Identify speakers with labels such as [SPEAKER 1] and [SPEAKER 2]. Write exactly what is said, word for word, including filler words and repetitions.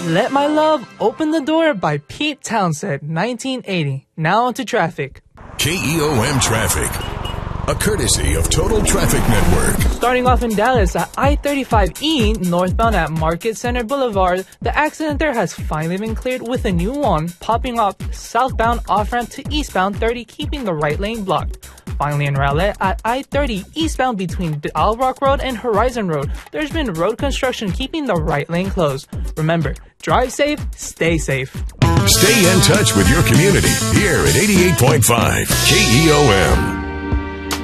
[SPEAKER 1] Let My Love Open the Door by Pete Townsend, nineteen eighty. Now into traffic.
[SPEAKER 2] K E O M Traffic, a courtesy of Total Traffic Network.
[SPEAKER 1] Starting off in Dallas at I thirty-five E, northbound at Market Center Boulevard, the accident there has finally been cleared with a new one popping up southbound off-ramp to eastbound thirty, keeping the right lane blocked. Finally in Rowlett at I thirty eastbound between Owl Rock Road and Horizon Road, there's been road construction keeping the right lane closed. Remember, drive safe, stay safe.
[SPEAKER 2] Stay in touch with your community here at eighty-eight point five K E O M.